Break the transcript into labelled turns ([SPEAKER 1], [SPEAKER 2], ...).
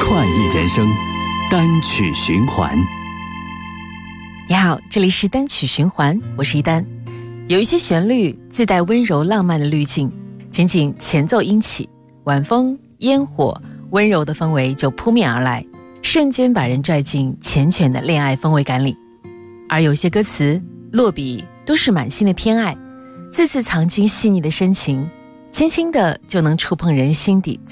[SPEAKER 1] 快意人生，单曲循环。
[SPEAKER 2] 你好，这里是单曲循环，我是一丹。有一些旋律自带温柔浪漫的滤镜，仅仅前奏音起，晚风、烟火、温柔的氛围就扑面而来，瞬间把人拽进缱绻的恋爱氛围感里。而有些歌词落笔都是满心的偏爱，字字藏进细腻的深情，轻轻的就能触碰人心底